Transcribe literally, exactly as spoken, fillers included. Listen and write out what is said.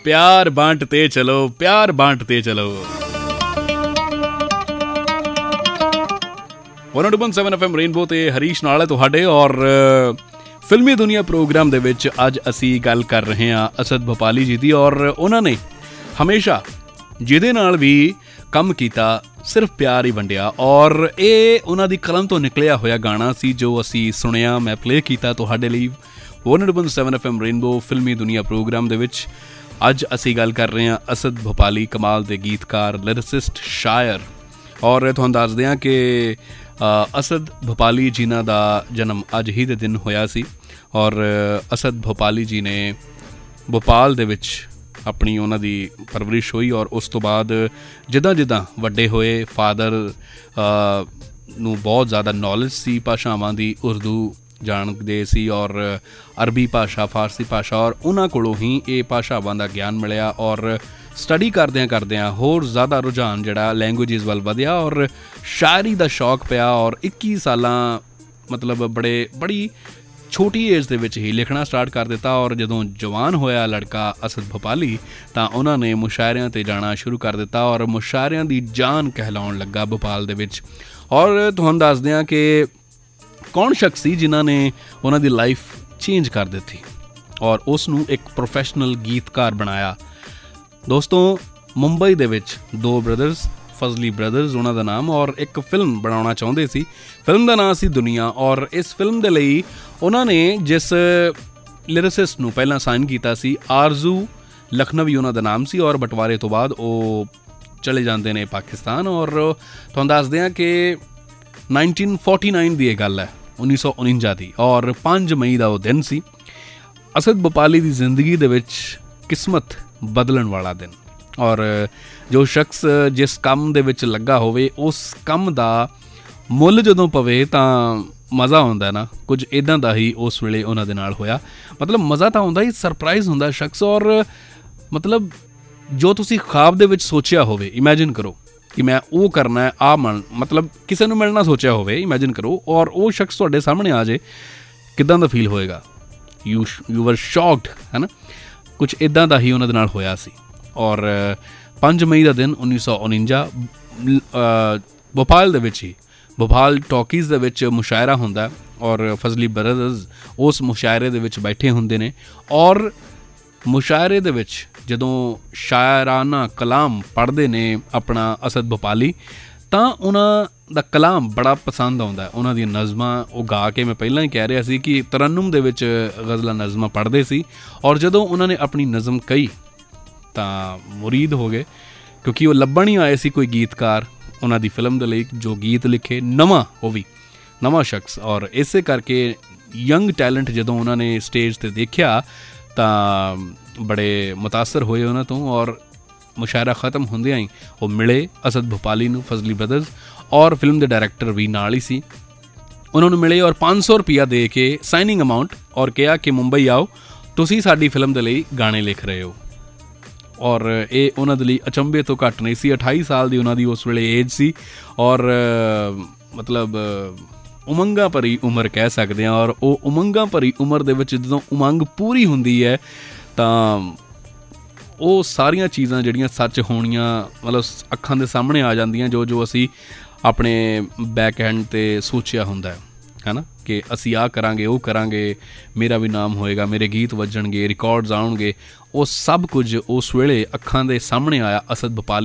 प्यार बांटते चलो, प्यार बांटते चलो। One two point seven F M rainbow ते हरीश नाल है तुहाडे। और फिल्मी दुनिया प्रोग्राम दे विच अज असी गल कर रहे हैं असद भोपाली जी दी। और उन्होंने हमेशा जिहदे नाल भी काम कीता सिर्फ प्यार ही वंडिया। और ये उन्हां दी कलम तो निकलिया होया गाना सी जो असी सुनिया, मैं प्ले कीता तुहाडे लई one two point seven F M rainbow फिल्मी दुनिया प्रोग्राम दे विच। अज असी गल कर रहे हैं असद भोपाली, कमाल दे गीतकार, लिरिसिस्ट, शायर। और तुहानूं दस दियां कि असद भोपाली जिन्हां दा जन्म अज ही दे दिन होया सी। और असद भोपाली जी ने भोपाल दे विच अपनी उन्हां दी परवरिश हुई। और उस तो बाद जिद्दां जिद्दां वड्डे होए, फादर नूं बहुत ज़्यादा नॉलेज सी भाषावां दी, उर्दू जाणदे सी और अरबी भाषा, फारसी भाषा, और उन्हां कोलों ही ये भाषावां दा ज्ञान मिलिया। और स्टडी करदियां करदियां होर ज़्यादा रुझान जिहड़ा लैंगुएजिस वल वधिया और शायरी दा शौक पिया। और इक्की सालां मतलब बड़े बड़ी छोटी एज दे विच ही लिखना स्टार्ट कर दिता। और जदों जवान होया लड़का असद भोपाली तां उन्हां ने मुशायरियां ते जाना शुरू कर दिता और मुशायरियां दी जान कहलाउण लग्गा भोपाल दे विच। और तुहानूं दस दियां कि कौन शख्स सी जिन्हां ने उन्हां दी लाइफ चेंज कर दित्ती और उस नूं एक प्रोफैशनल गीतकार बनाया। दोस्तों, मुंबई दे विच दो ब्रदर्स, फजली ब्रदर्स उन्हां दा नाम, और एक फिल्म बनाउणा चाहुंदे सी। फिल्म दा नाम सी दुनिया। और इस फिल्म दे लई उन्हां ने जिस लिरिसिस्ट नूं पहलां साइन कीता सी, आरजू लखनवी उन्हां दा नाम सी। और बटवारे तो बाद वो चले जांदे ने पाकिस्तान। और तुहानूं दस दियां कि नाइनटीन फोर्टी नाइन दी गल है, उन्नीस सौ उनंजा दी। और पांच मई का वो दिन सी। असद भोपाली की जिंदगी दे विच किस्मत बदलण वाला दिन। और जो शख्स जिस काम दे विच लगा होवे उस काम दा मुੱਲ जदों पवे तां मज़ा आउंदा ना, कुछ इदां दा ही उस वेले उन्हां दे नाल होया। मतलब मज़ा तां आउंदा ही, सरप्राइज़ हुंदा शख्स। और मतलब जो तुसीं ख्वाब दे विच सोचिया होवे, इमेजिन करो कि मैं वो करना है, आ मन मतलब किसी नूं मिलना सोचिया होवे, इमेजिन करो, और वो शख्स तुहाडे सामने आ जाए, किदां दा फील होएगा? यू यू वर शॉक्ड, है ना? कुछ इदां दा ही उन्हां दे नाल होया सी। और पांच मई का दिन उन्नीस सौ उनंजा भोपाल दे विच ही भोपाल टॉकीज़ दे विच मुशायरा हुंदा। और फजली ब्रदर्स उस मुशायरे दे विच बैठे हुंदे ने। और मुशायरे दे विच जदों शायराना कलाम पढ़दे ने अपना असद भोपाली, तां उन्हां दा कलाम बड़ा पसंद आउंदा। उन्हां दी नज़मां वो गा के, मैं पहलां ही कह रहा सी कि तरन्नुम दे विच गज़लां नज़मां पढ़दे सी। और जदों उन्हां ने अपनी नज़म कही तां मुरीद हो गए, क्योंकि वो लब्भण ही आए सी कोई गीतकार उन्हां दी फिल्म दे लई जो गीत लिखे, नवां, वो भी नवां शख्स। और इसे करके यंग टैलेंट जदों उन्हां ने स्टेज ते देखिया तां बड़े मुतासर होए उन्हां तो। और मुशायरा ख़त्म हुंदियां ही वो मिले असद भोपाली नूं, फजली ब्रदर्स, और फिल्म के डायरैक्टर भी नाल ही सी। उन्होंने मिले और पाँच सौ रुपया दे के साइनिंग अमाउंट, और कहा कि मुंबई आओ, तुसीं साडी फिल्म दे लई गाने लिख रहे हो। और ये उन्हां दे लई अचंभे तो घट नहीं सी। अठाई साल की उन्हां दी उस वेले एज सी। और मतलब उमंगा भरी उम्र कह सकते हैं। और वो उमंगा भरी उम्र दे विच जदों उमंग पूरी हुंदी है तां वो सारियां चीज़ां जिहड़ियां सच होणियां मतलब अखां दे सामने आ जांदियां, जो जो असी अपने बैक हैंड ते सोचिया हुंदा है, है ना, कि असी आ करांगे, वो करांगे, मेरा भी नाम होएगा, मेरे गीत वजणगे, रिकॉर्ड्स आउणगे। वो सब कुछ उस वेले अखां दे सामने आया असद भोपाली